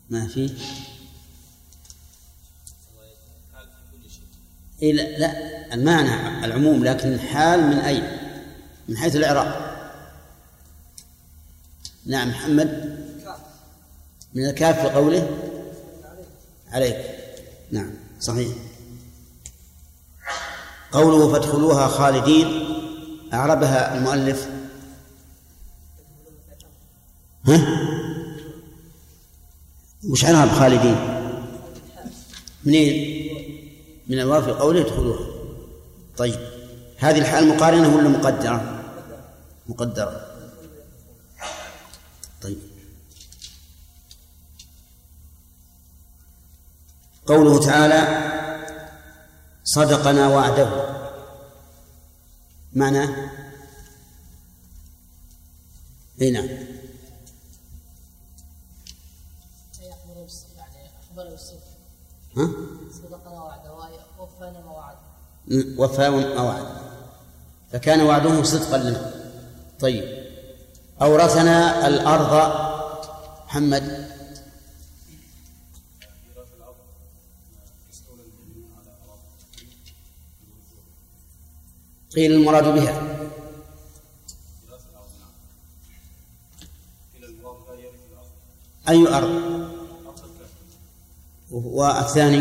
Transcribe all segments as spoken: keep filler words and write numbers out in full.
ما في إيه؟ لا, لا المعنى العموم، لكن حال من أي من حيث الإعراب. نعم محمد. من الكاف في قوله عليك. نعم صحيح. قوله فادخلوها خالدين أعربها المؤلف ها؟ وش عرب خالدين؟ منين؟ من الواو في قوله ادخلوها. طيب هذه الحال مقارنة ولا مقدرة؟ مقدرة. طيب قوله تعالى صدقنا وعده معناه اي نعم ها؟ صدقنا وعده ووفانا ما وعد. وفى ما وعد، فكان وعده صدقا لنا. طيب أورثنا الأرض محمد. قيل المراد بها أي أرض؟ والثاني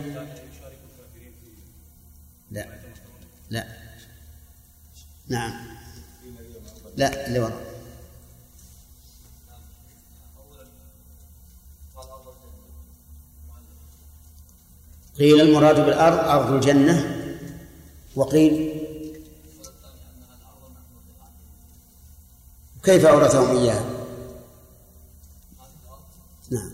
لا لا نعم لا اللي وراء. قيل المراد بالأرض أرض الجنة، وقيل كيف أورثهم إياها؟ نعم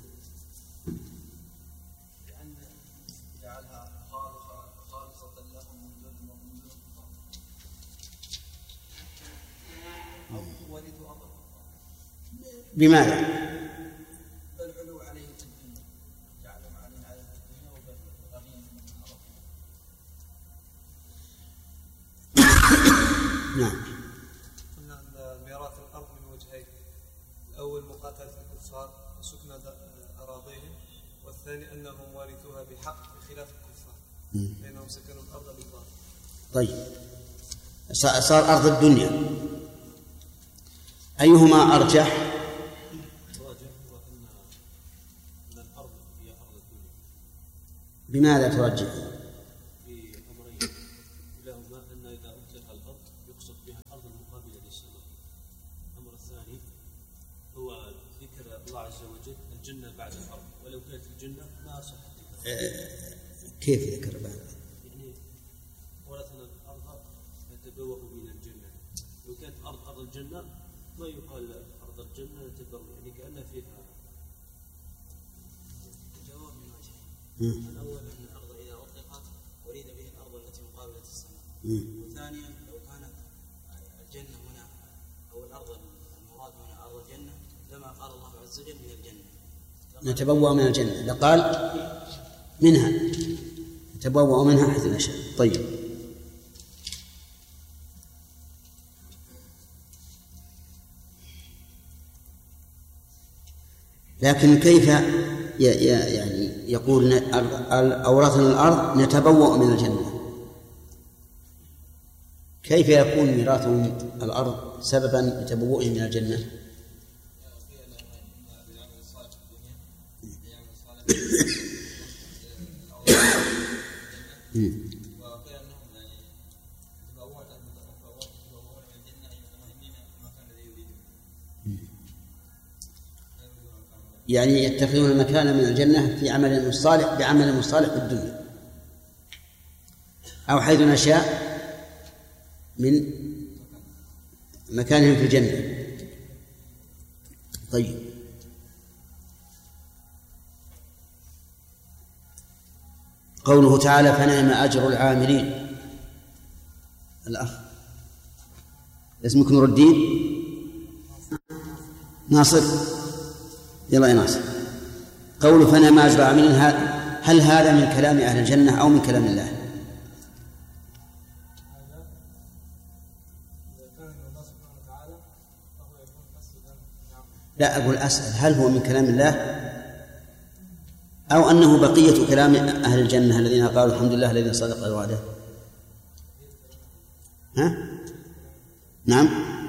بماذا؟ بالعلو عليه في الدنيا، جعلهم عليه على الدنيا وبالغنيم من الأرض. نعم. قلنا أن ميراث الأرض من وجهين، الأول مقاتلة الكفار وسكن أراضيهم، والثاني أنهم وارثوها بحق بخلاف الكفار لأنهم سكنوا الأرض بالباطل. طيب صار أرض الدنيا أيهما أرجح؟ بماذا ترجح؟ بأمرين، كلاهما أن إذا أطلق الأرض يقصد بها الأرض المقابلة للسماء. الأمر الثاني هو ذكر الله عز وجل الجنة بعد الأرض، ولو كانت الجنة ما صح ذكرها. كيف ذكر بعد؟ يعني ورثنا الأرض نتبوأ من الجنة، لو كانت الأرض أرض الجنة ما يقال أرض الجنة نتبوأ، يعني كأن فيها جواب من وجهين. الأول أن الأرض إذا أطلقت أريد به الأرض التي مقابلة السماء، وثانيا لو كانت الجنة هنا أو الأرض المراد هنا أرض الجنة لما قال الله عز وجل من الجنة نتبوأ من الجنة، لقال منها نتبوأ منها حيث نشاء. طيب لكن كيف يعني يقول أورثنا الأرض نتبوأ من الجنة؟ كيف يكون ميراثهم الأرض سببا لتبوؤهم من الجنة؟ يعني يتخذون المكان من الجنة في عمل مصالح بعمل مصالح في الدنيا، أو حيث نشاء من مكانهم في الجنة. طيب قوله تعالى فنعم أجر العاملين. الأخ اسمك نور الدين ناصر، يلا يا ناصر. قوله فنعم أجر العاملين، هل هذا من كلام أهل الجنة أو من كلام الله؟ لا أقول أسأل هل هو من كلام الله أو أنه بقية كلام أهل الجنة الذين قالوا الحمد لله الذي صدق وعده. ها؟ نعم.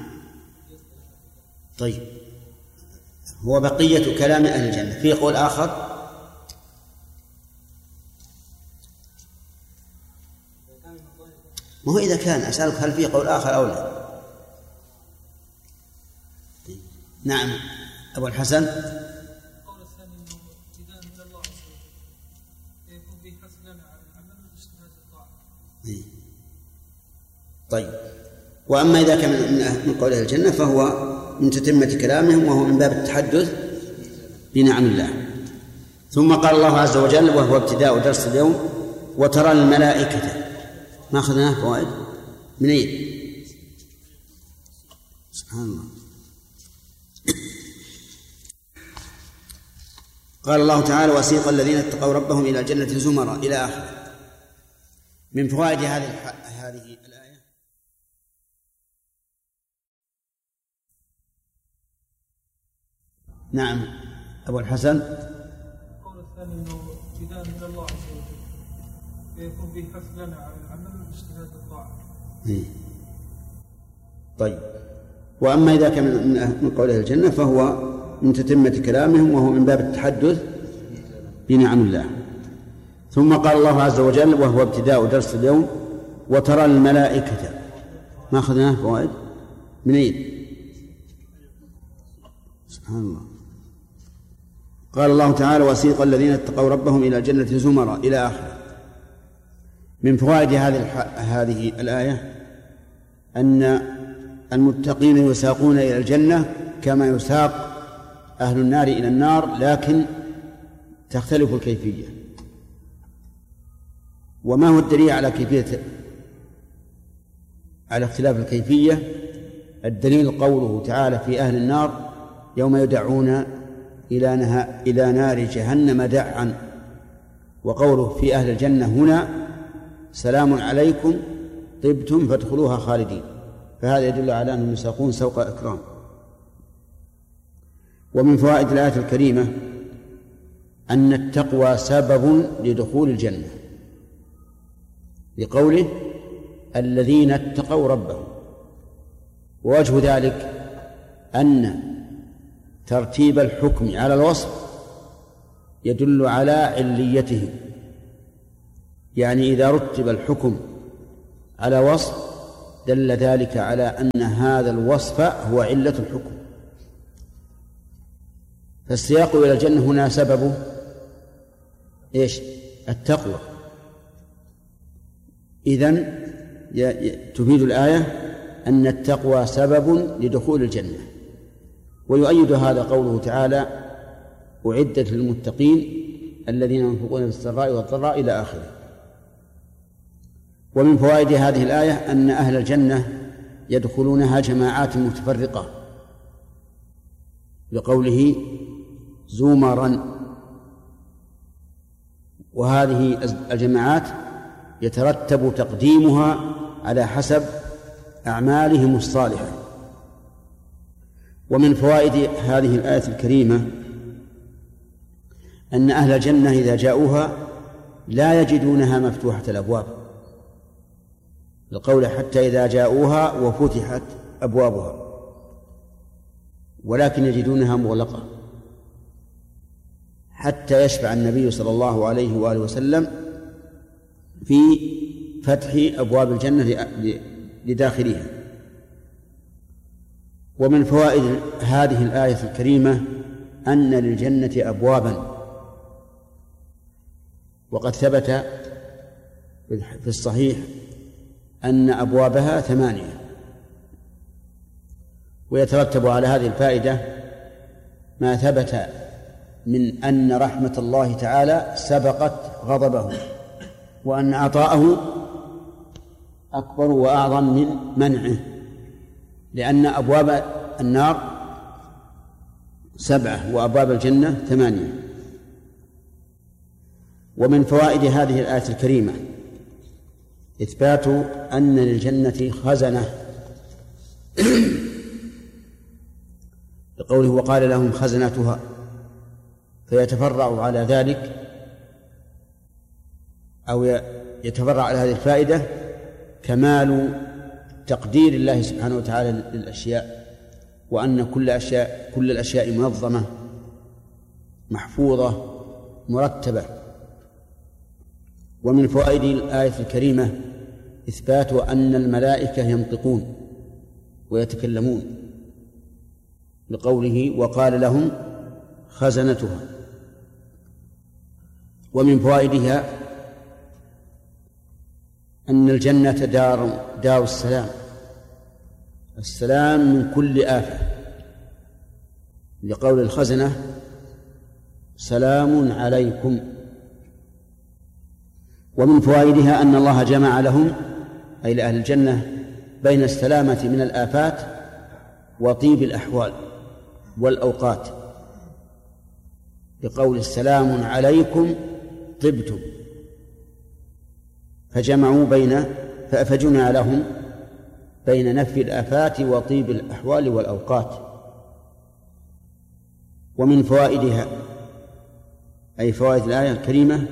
طيب، هو بقية كلام أهل الجنة. في قول آخر ما هو إذا كان أسألك هل في قول آخر أو لا؟ نعم أبو الحسن. القول الثاني أنه ابتداء من الله عز وجل يكون به حث لنا على العمل واجتهاد الطاعة. طيب، وأما إذا كان من قول أهل الجنة فهو من تتمة كلامهم، وهو من باب التحدث بنعم الله. ثم قال الله عز وجل وهو ابتداء درس اليوم: وترى الملائكة. ما أخذناه فوائد من أين؟ سبحان الله. قال الله تعالى: وسيق الذين اتقوا ربهم إلى الجنة زمرا إلى آخره. من فوائد هذه هذه الآية نعم أبو الحسن. القول الثاني أنه ابتداء من الله عز وجل يكون به حث لنا على العمل واجتهاد الطاعة. طيب، وأما إذا كان من قول أهل الجنة فهو من تتمة كلامهم، وهو من باب التحدث بنعم الله. ثم قال الله عز وجل وهو ابتداء درس اليوم: وترى الملائكة. ما أخذناه فوائد من أين؟ سبحان الله. قال الله تعالى: وسيق الذين اتقوا ربهم إلى الجنة زمرا إلى آخره. من فوائد هذه هذه الآية أن المتقين يساقون إلى الجنة كما يساق أهل النار إلى النار، لكن تختلف الكيفية. وما هو الدليل على كيفية على اختلاف الكيفية؟ الدليل قوله تعالى في أهل النار: يوم يدعون إلى نها إلى نار جهنم دعا. وقوله في أهل الجنة هنا: سلام عليكم طبتم فادخلوها خالدين. فهذا يدل على أنهم يساقون سوق إكرام. ومن فوائد الآية الكريمة أن التقوى سبب لدخول الجنة، لقوله: الذين اتقوا ربهم. ووجه ذلك أن ترتيب الحكم على الوصف يدل على عليته، يعني إذا رتب الحكم على وصف دل ذلك على أن هذا الوصف هو علة الحكم. فالسياق إلى الجنة هنا سببه إيش؟ التقوى. إذن تفيد الآية أن التقوى سبب لدخول الجنة. ويؤيد هذا قوله تعالى: أعدت للمتقين الذين ينفقون في السراء والضراء إلى آخره. ومن فوائد هذه الآية أن أهل الجنة يدخلونها جماعات متفرقة، بقوله زمرا. وهذه الجماعات يترتب تقديمها على حسب أعمالهم الصالحة. ومن فوائد هذه الآية الكريمة أن أهل الجنة إذا جاءوها لا يجدونها مفتوحة الأبواب، القول حتى إذا جاءوها وفتحت أبوابها، ولكن يجدونها مغلقة، حتى يشفع النبي صلى الله عليه وآله وسلم في فتح أبواب الجنة لداخلها. ومن فوائد هذه الآية الكريمة أن للجنة أبوابا، وقد ثبت في الصحيح أن أبوابها ثمانية. ويترتب على هذه الفائدة ما ثبت من أن رحمة الله تعالى سبقت غضبه، وأن عطاءه أكبر وأعظم من منعه، لأن أبواب النار سبعة وأبواب الجنة ثمانية. ومن فوائد هذه الآية الكريمة إثبات أن للجنة خزنة، لقوله وقال لهم خزنتها، فيتفرع على ذلك أو يتفرع على هذه الفائدة كمال تقدير الله سبحانه وتعالى للأشياء، وأن كل أشياء كل الأشياء منظمة محفوظة مرتبة. ومن فوائد الآية الكريمة إثبات أن الملائكة ينطقون ويتكلمون لقوله وقال لهم خزنتها. ومن فوائدها أن الجنة دار دار السلام، السلام من كل آفة، لقول الخزنة سلام عليكم. ومن فوائدها أن الله جمع لهم أي لأهل الجنة بين السلامة من الآفات وطيب الأحوال والأوقات، بقول السلام عليكم طبتم، فجمعوا بين فجمع لهم بين نفي الآفات وطيب الأحوال والأوقات. ومن فوائدها أي فوائد الآية الكريمة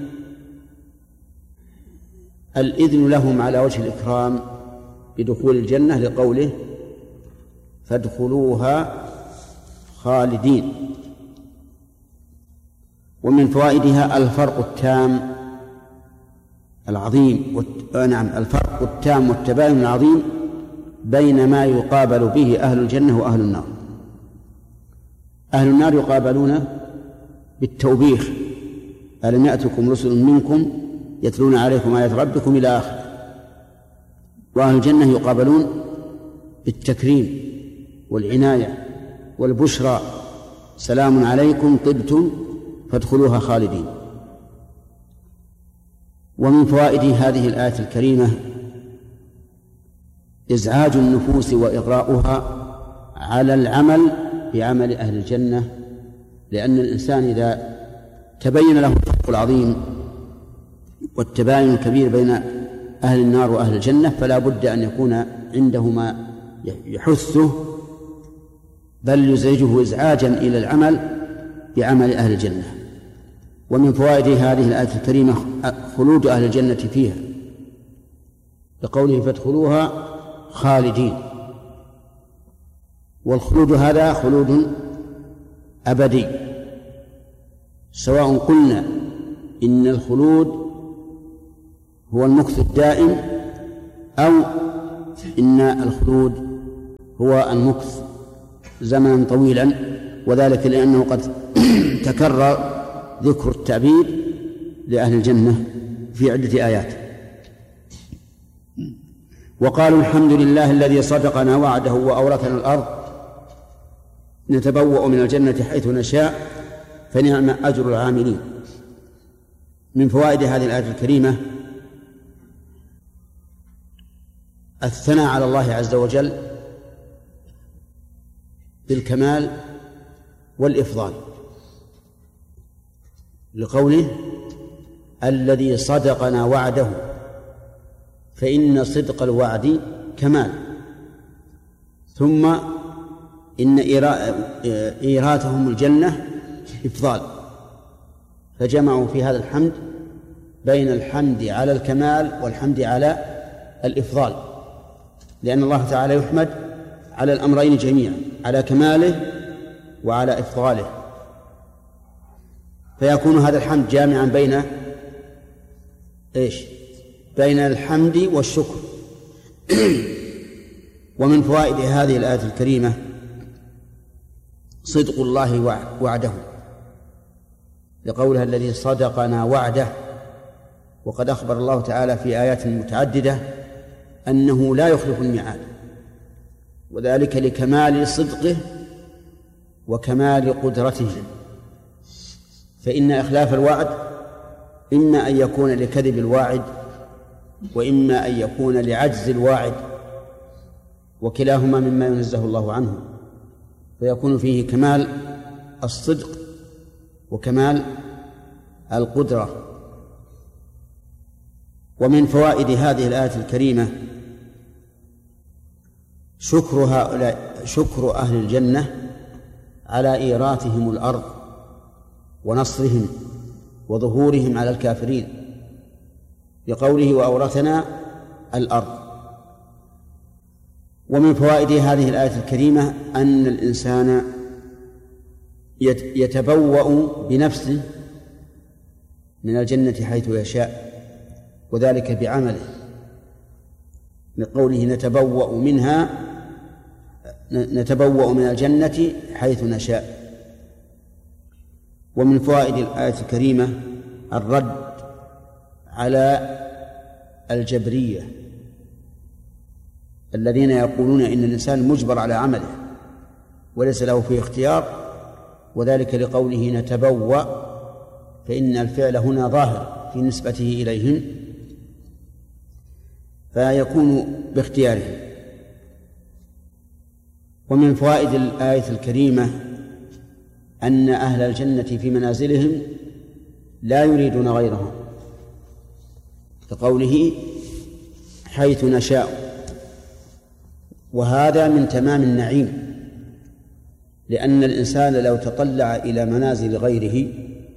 الإذن لهم على وجه الإكرام بدخول الجنة لقوله فادخلوها خالدين. ومن فوائدها الفرق التام العظيم والت... نعم الفرق التام والتباين العظيم بين ما يقابل به أهل الجنة وأهل النار. أهل النار يقابلون بالتوبيخ ألم يأتكم رسل منكم يتلون عليكم آيات ربكم إلى آخره. وأهل الجنة يقابلون بالتكريم والعناية والبشرى سلام عليكم طبتم فادخلوها خالدين. ومن فوائد هذه الآية الكريمة إزعاج النفوس وإغراؤها على العمل بعمل أهل الجنة، لأن الإنسان إذا تبين له الفرق العظيم والتباين الكبير بين أهل النار وأهل الجنة فلا بد أن يكون عنده ما يحثه بل يزعجه إزعاجا إلى العمل بعمل أهل الجنة. ومن فوائد هذه الآية الكريمة خلود أهل الجنة فيها لقوله فادخلوها خالدين. والخلود هذا خلود أبدي، سواء قلنا إن الخلود هو المكث الدائم أو إن الخلود هو المكث زمنا طويلا، وذلك لأنه قد تكرر ذكر التعبير لأهل الجنة في عدة آيات. وقالوا الحمد لله الذي صدقنا وعده وأورثنا الأرض نتبوأ من الجنة حيث نشاء فنعم أجر العاملين. من فوائد هذه الآية الكريمة الثناء على الله عز وجل بالكمال والإفضال لقوله الذي صدقنا وعده، فإن صدق الوعد كمال، ثم إن إيراتهم الجنة إفضال، فجمعوا في هذا الحمد بين الحمد على الكمال والحمد على الإفضال، لأن الله تعالى يحمد على الأمرين جميعا، على كماله وعلى إفضاله، فيكون هذا الحمد جامعا بين إيش؟ بين الحمد والشكر. ومن فوائد هذه الآية الكريمة صدق الله وعده لقولها الذي صدقنا وعده، وقد أخبر الله تعالى في آيات متعددة أنه لا يخلف الميعاد، وذلك لكمال صدقه وكمال قدرته، فإن إخلاف الوعد إما أن يكون لكذب الواعد وإما أن يكون لعجز الواعد، وكلاهما مما ينزه الله عنه، فيكون فيه كمال الصدق وكمال القدرة. ومن فوائد هذه الآية الكريمة شكر هؤلاء شكر أهل الجنة على إيراثهم الأرض ونصرهم وظهورهم على الكافرين، بقوله وأورثنا الأرض. ومن فوائد هذه الآية الكريمة أن الإنسان يتبوأ بنفسه من الجنة حيث يشاء، وذلك بعمله، لقوله نتبوأ منها نتبوأ من الجنة حيث نشاء. ومن فوائد الآية الكريمة الرد على الجبرية الذين يقولون إن الإنسان مجبر على عمله وليس له فيه اختيار، وذلك لقوله نتبوأ، فإن الفعل هنا ظاهر في نسبته إليهم فيكون باختيارهم. ومن فوائد الآية الكريمة أن أهل الجنة في منازلهم لا يريدون غيرهم، كقوله حيث نشاء، وهذا من تمام النعيم، لأن الإنسان لو تطلع إلى منازل غيره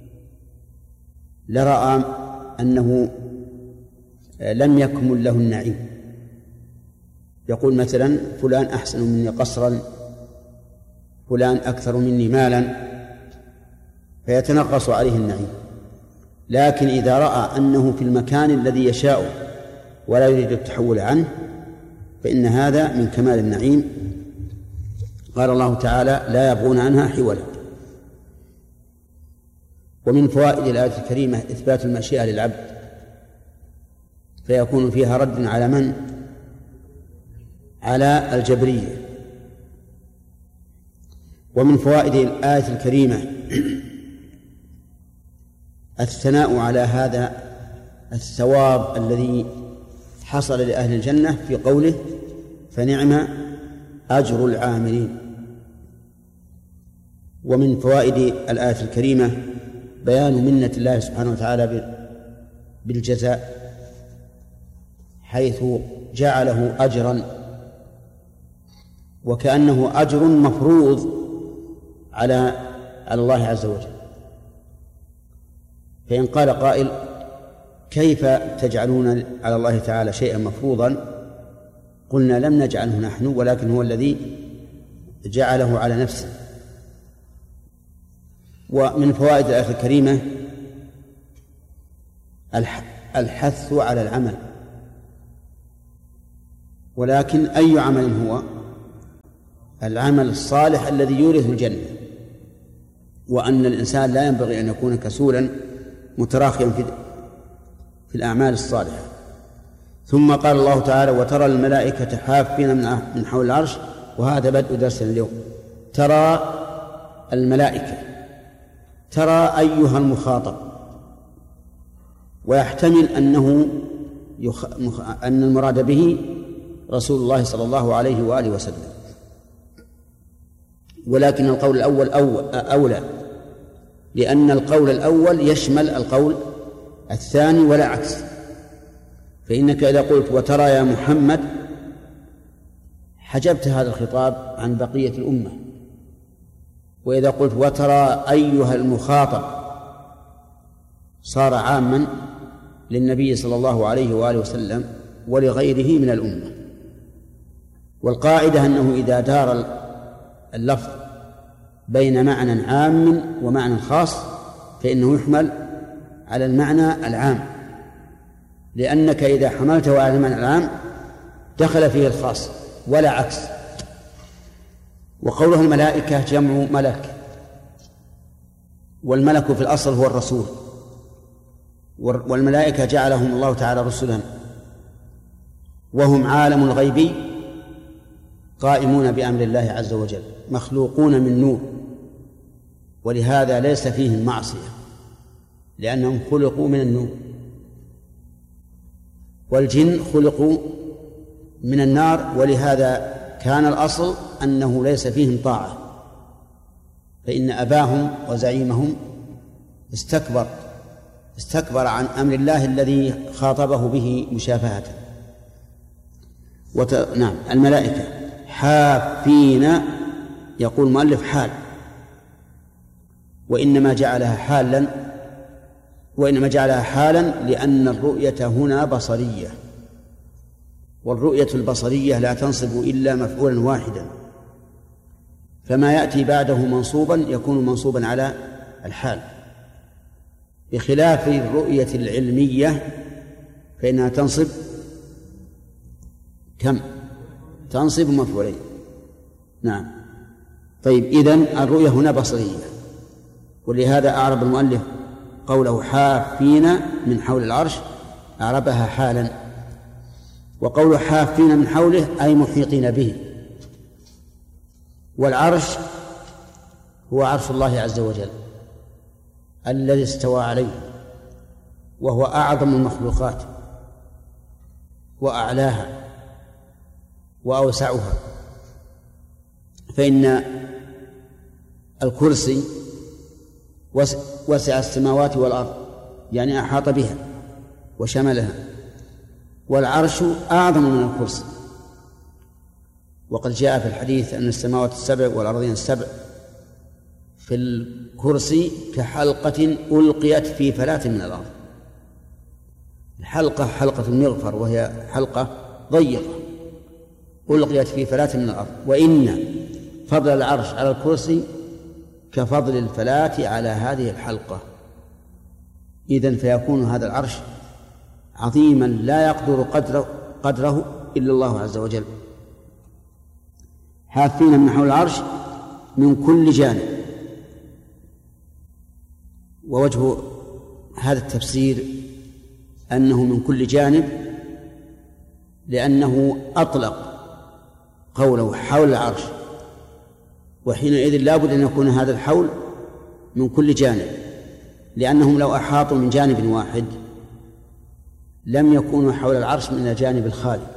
لرأى أنه لم يكمل له النعيم. يقول مثلا فلان أحسن مني قصرا، فلان أكثر مني مالا، فيتنقص عليه النعيم. لكن إذا رأى أنه في المكان الذي يشاء ولا يريد التحول عنه فإن هذا من كمال النعيم. قال الله تعالى لا يبغون عنها حولا. ومن فوائد الآية الكريمة إثبات المشيئة للعبد، فيكون فيها رد على من؟ على الجبرية. ومن فوائد الآية الكريمة الثناء على هذا الثواب الذي حصل لأهل الجنة في قوله فنعم أجر العاملين. ومن فوائد الآية الكريمة بيان منة الله سبحانه وتعالى بالجزاء، حيث جعله أجرا وكأنه أجر مفروض على على الله عز وجل. فإن قال قائل كيف تجعلون على الله تعالى شيئا مفروضا؟ قلنا لم نجعله نحن، ولكن هو الذي جعله على نفسه. ومن فوائد الآية الكريمة الحث على العمل، ولكن أي عمل هو؟ العمل الصالح الذي يورث الجنة، وأن الإنسان لا ينبغي أن يكون كسولا متراخيا في في الأعمال الصالحة. ثم قال الله تعالى وترى الملائكة حافين من حول العرش، وهذا بدء درس اليوم. ترى الملائكة، ترى أيها المخاطب، ويحتمل أنه يخ... أن المراد به رسول الله صلى الله عليه وآله وسلم، ولكن القول الأول أولى، لأن القول الأول يشمل القول الثاني ولا عكس. فإنك إذا قلت وترى يا محمد حجبت هذا الخطاب عن بقية الأمة، وإذا قلت وترى أيها المخاطب صار عاما للنبي صلى الله عليه وآله وسلم ولغيره من الأمة. والقاعدة أنه إذا دار اللفظ بين معنى عام ومعنى خاص فإنه يحمل على المعنى العام، لأنك إذا حملته على المعنى العام دخل فيه الخاص ولا عكس. وقوله الملائكة جمع ملك، والملك في الأصل هو الرسول، والملائكة جعلهم الله تعالى رسلا، وهم عالم الغيب قائمون بأمر الله عز وجل، مخلوقون من نور، ولهذا ليس فيهم معصية لأنهم خلقوا من النور. والجن خلقوا من النار، ولهذا كان الأصل أنه ليس فيهم طاعة، فإن أباهم وزعيمهم استكبر استكبر عن أمر الله الذي خاطبه به مشافهة. وت... نعم الملائكة حافين، يقول المؤلف حال، وإنما جعلها حالا وإنما جعلها حالا لأن الرؤية هنا بصرية، والرؤية البصرية لا تنصب إلا مفعولا واحدا، فما يأتي بعده منصوبا يكون منصوبا على الحال، بخلاف الرؤية العلمية فإنها تنصب كم؟ تنصب مفعولين. نعم. طيب، إذن الرؤية هنا بصرية، ولهذا أعرب المؤلف قوله حافين من حول العرش أعربها حالا، وقوله حافين من حوله أي محيطين به. والعرش هو عرش الله عز وجل الذي استوى عليه، وهو أعظم المخلوقات وأعلاها وأوسعها، فإن الكرسي وسع السماوات والأرض، يعني أحاط بها وشملها، والعرش أعظم من الكرسي. وقد جاء في الحديث أن السماوات السبع والأرضين السبع في الكرسي كحلقة ألقيت في فلاة من الأرض. الحلقة حلقة المغفر، وهي حلقة ضيقة ألقيت في فلاة من الأرض. وإن فضل العرش على الكرسي كفضل الفلاة على هذه الحلقة. إذن فيكون هذا العرش عظيما لا يقدر قدره, قدره إلا الله عز وجل. حافين من حول العرش من كل جانب. ووجه هذا التفسير أنه من كل جانب لأنه أطلق قوله حول العرش، وحينئذ لا بد أن يكون هذا الحول من كل جانب، لأنهم لو أحاطوا من جانب واحد لم يكونوا حول العرش من الجانب الخالي،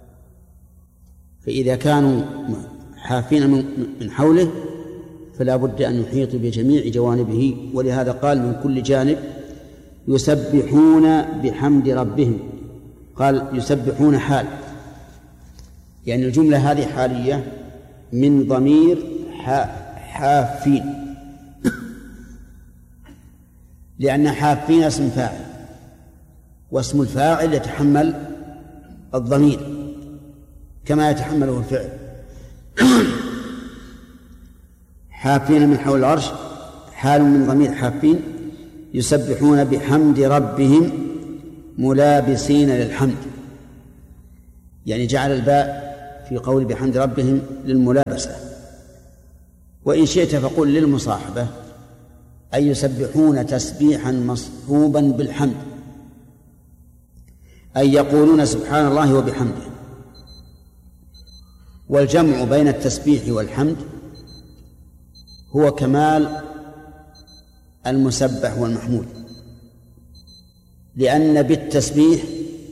فإذا كانوا حافين من حوله فلا بد أن يحيطوا بجميع جوانبه. ولهذا قال من كل جانب يسبحون بحمد ربهم، قال يسبحون حال، يعني الجملة هذه حالية من ضمير حافين، لأن حافين اسم فاعل، واسم الفاعل يتحمل الضمير كما يتحمله الفعل. حافين من حول العرش حال من ضمير حافين يسبحون بحمد ربهم ملابسين للحمد، يعني جعل الباء في قول بحمد ربهم للملابسة، وإن شئت فقل للمصاحبة، أي يسبحون تسبيحا مصحوبا بالحمد، أي يقولون سبحان الله وبحمده. والجمع بين التسبيح والحمد هو كمال المسبح والمحمود، لأن بالتسبيح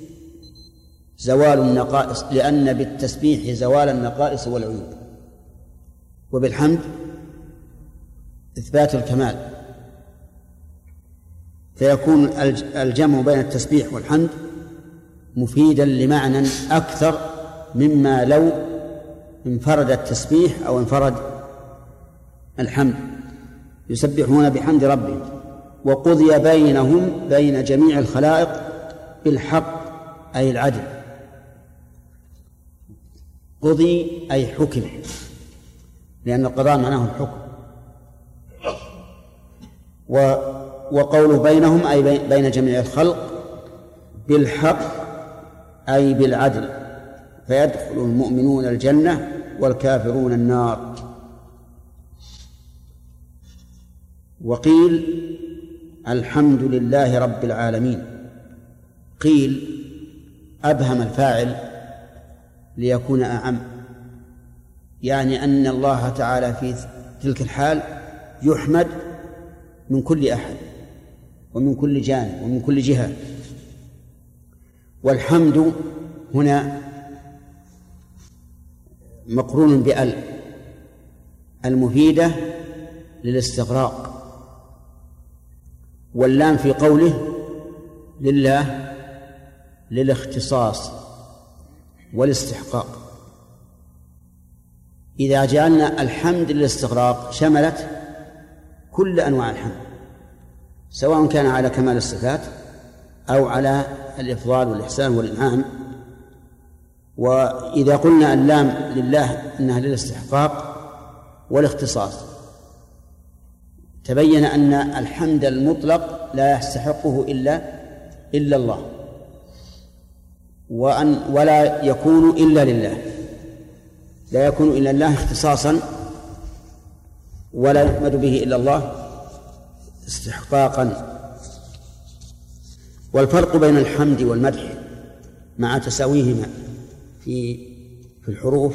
زوال النقائص لأن بالتسبيح زوال النقائص والعيوب، وبالحمد إثبات الكمال، فيكون الجمع بين التسبيح والحمد مفيدا لمعنى أكثر مما لو انفرد التسبيح أو انفرد الحمد. يسبحون بحمد ربهم. وقضي بينهم بين جميع الخلائق بالحق أي العدل. قضي أي حكم، لأن القضاء معناه الحكم. وقوله بينهم أي بين جميع الخلق بالحق أي بالعدل، فيدخل المؤمنون الجنة والكافرون النار. وقيل الحمد لله رب العالمين. قيل أبهم الفاعل ليكون أعم، يعني أن الله تعالى في تلك الحال يحمد من كل أحد ومن كل جانب ومن كل جهة. والحمد هنا مقرون بأل المفيدة للاستغراق، واللام في قوله لله للاختصاص والاستحقاق. إذا جعلنا الحمد للاستغراق شملت كل أنواع الحمد، سواء كان على كمال الصفات أو على الإفضال والإحسان والإنعام. وإذا قلنا اللام لله إنها للاستحقاق والاختصاص تبين أن الحمد المطلق لا يستحقه إلا إلا الله، وأن ولا يكون إلا لله، لا يكون إلا الله اختصاصا، ولا يحمد به إلا الله استحقاقا. والفرق بين الحمد والمدح مع تساويهما في في الحروف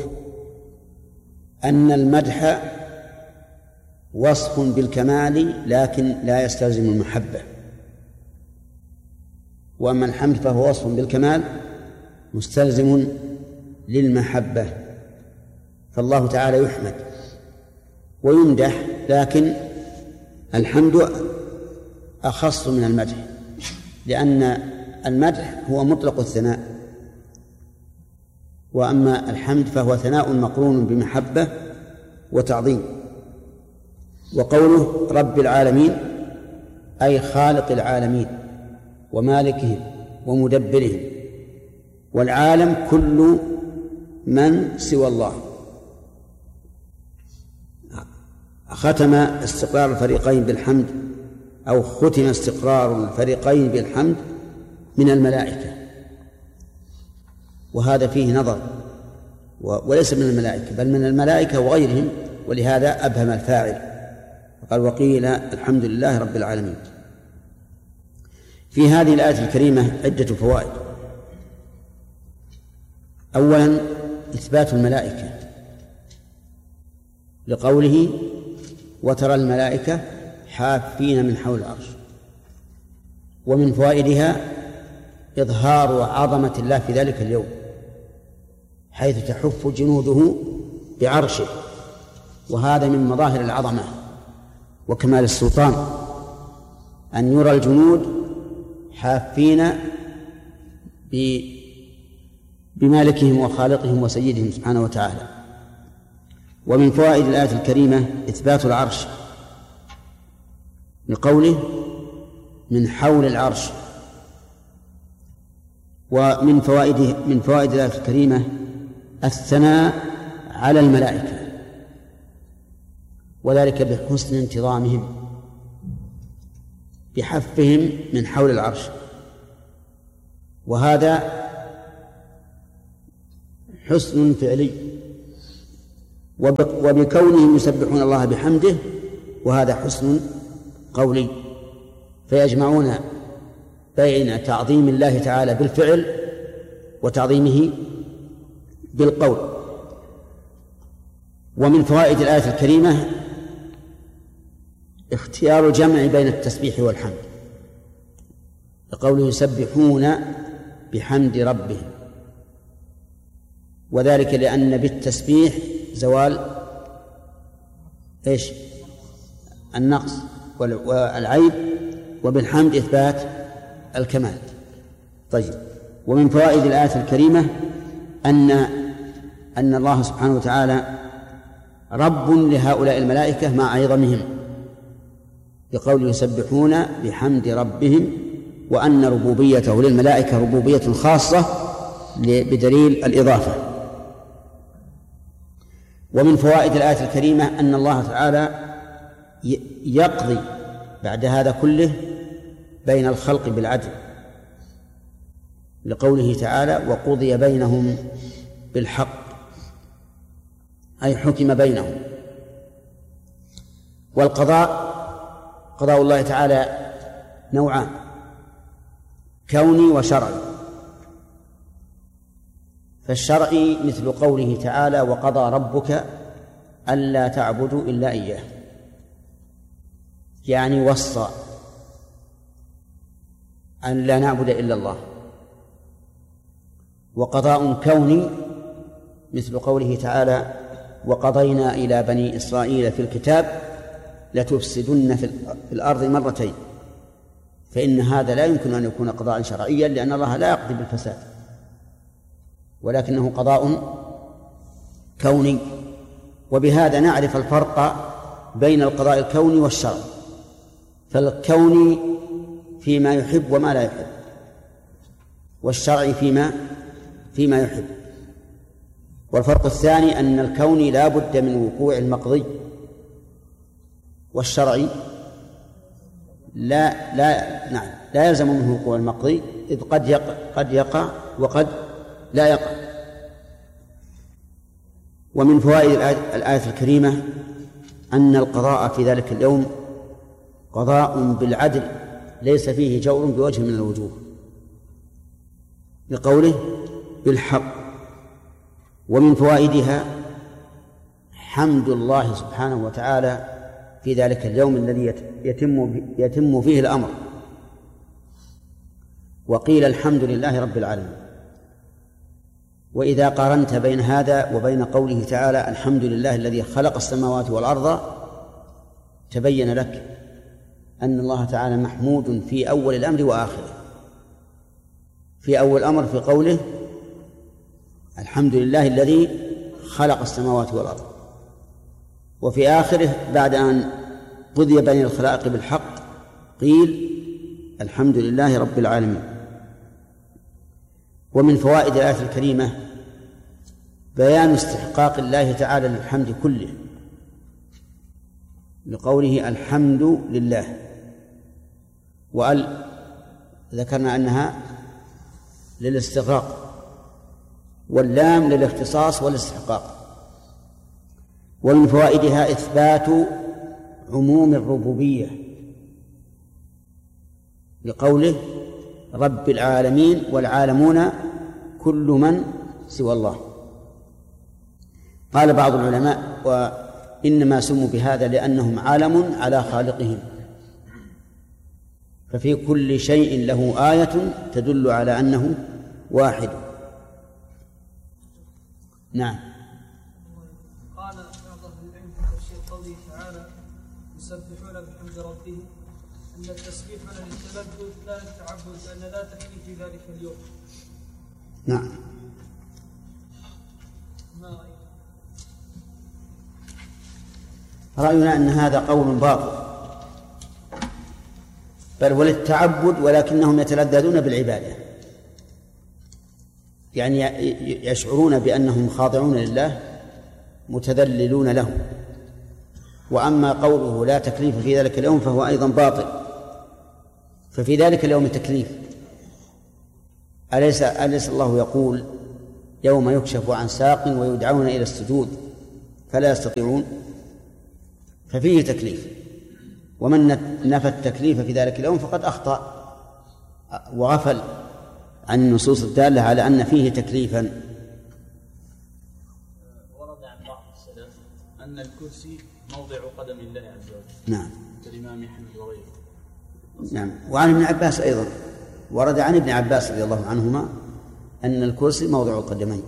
أن المدح وصف بالكمال لكن لا يستلزم المحبة، وأما الحمد فهو وصف بالكمال مستلزم للمحبة. فالله تعالى يحمد ويمدح، لكن الحمد أخص من المدح، لأن المدح هو مطلق الثناء، وأما الحمد فهو ثناء مقرون بمحبة وتعظيم. وقوله رب العالمين أي خالق العالمين ومالكهم ومدبرهم، والعالم كل من سوى الله. ختم استقرار الفريقين بالحمد أو ختم استقرار الفريقين بالحمد من الملائكة، وهذا فيه نظر، وليس من الملائكة بل من الملائكة وغيرهم، ولهذا أبهم الفاعل فقال وقيل الحمد لله رب العالمين. في هذه الآية الكريمة عدة فوائد. أولا إثبات الملائكة لقوله وترى الملائكة حافين من حول العرش، ومن فوائدها إظهار عظمة الله في ذلك اليوم حيث تحف جنوده بعرشه، وهذا من مظاهر العظمة وكمال السلطان أن يرى الجنود حافين بمالكهم وخالقهم وسيدهم سبحانه وتعالى. ومن فوائد الآية الكريمة إثبات العرش لقوله من حول العرش. ومن فوائد من فوائد الآية الكريمة الثناء على الملائكة، وذلك بحسن انتظامهم بحفهم من حول العرش، وهذا حسن فعلي، وبكونهم يسبحون الله بحمده، وهذا حسن قولي، فيجمعون بين تعظيم الله تعالى بالفعل وتعظيمه بالقول. ومن فوائد الآية الكريمة اختيار الجمع بين التسبيح والحمد، لقوله يسبحون بحمد ربهم، وذلك لأن بالتسبيح زوال ايش النقص والعيب، وبالحمد إثبات الكمال. طيب، ومن فوائد الآية الكريمة أن أن الله سبحانه وتعالى رب لهؤلاء الملائكة مع عظمهم، بقول يسبحون بحمد ربهم، وأن ربوبيته للملائكة ربوبية خاصة بدليل الإضافة. ومن فوائد الآية الكريمة أن الله تعالى يقضي بعد هذا كله بين الخلق بالعدل، لقوله تعالى وقضي بينهم بالحق، أي حكم بينهم. والقضاء قضاء الله تعالى نوعان، كوني وشرعي. فالشرعي مثل قوله تعالى وقضى ربك ألا تعبدوا إلا إياه، يعني وصى أن لا نعبد إلا الله. وقضاء كوني مثل قوله تعالى وقضينا إلى بني إسرائيل في الكتاب لتفسدن في الأرض مرتين، فإن هذا لا يمكن أن يكون قضاء شرعيا، لأن الله لا يقضي بالفساد، ولكنه قضاء كوني. وبهذا نعرف الفرق بين القضاء الكوني والشرعي. فالكوني فيما يحب وما لا يحب، والشرعي فيما فيما يحب. والفرق الثاني أن الكوني لا بد من وقوع المقضي، والشرعي لا لا نعم لا يلزم منه وقوع المقضي، إذ قد يقع قد يقع وقد لا يقع. ومن فوائد الآية الكريمة أن القضاء في ذلك اليوم قضاء بالعدل ليس فيه جور بوجه من الوجوه، لقوله بالحق. ومن فوائدها حمد الله سبحانه وتعالى في ذلك اليوم الذي يتم يتم فيه الأمر. وقيل الحمد لله رب العالمين. وإذا قارنت بين هذا وبين قوله تعالى الحمد لله الذي خلق السماوات والأرض تبين لك أن الله تعالى محمود في أول الأمر وآخره. في أول الأمر في قوله الحمد لله الذي خلق السماوات والأرض، وفي آخره بعد أن قضي بين الخلائق بالحق قيل الحمد لله رب العالمين. ومن فوائد الآية الكريمة بيان استحقاق الله تعالى للحمد كله، لقوله الحمد لله، وأل ذكرنا أنها للاستغراق، واللام للاختصاص والاستحقاق. ومن فوائدها إثبات عموم الربوبية، لقوله رب العالمين والعالمون كل من سوى الله. قال بعض العلماء وإنما سموا بهذا لأنهم علم على خالقهم، ففي كل شيء له آية تدل على أنه واحد. نعم. قال بعض أهل العلم في تفسير قوله تعالى يسبحون بحمد ربهم أن التسبيح من التلذذ لا التعبد، لأن لا تكليف في ذلك اليوم. نعم. ما رأيك؟ رأينا أن هذا قول باطل، بل وللتعبد، ولكنهم يتلذذون بالعبادة، يعني يشعرون بأنهم خاضعون لله متذللون له. وأما قوله لا تكليف في ذلك اليوم فهو أيضا باطل، ففي ذلك اليوم تكليف. أليس, أليس الله يقول يوم يكشف عن ساق ويدعون إلى السجود فلا يستطيعون؟ ففيه تكليف، ومن نفى التكليف في ذلك اليوم فقد أخطأ وغفل عن النصوص الدالة على أن فيه تكليفا. ورد عن بعض السلف أن الكرسي موضع قدم الله عز وجل. نعم. كالإمام أحمد وغيره. نعم. وعن ابن عباس أيضا ورد عن ابن عباس رضي الله عنهما أن الكرسي موضع القدمين.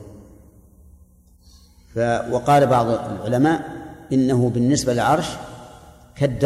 وقال بعض العلماء إنه بالنسبة للعرش كالدار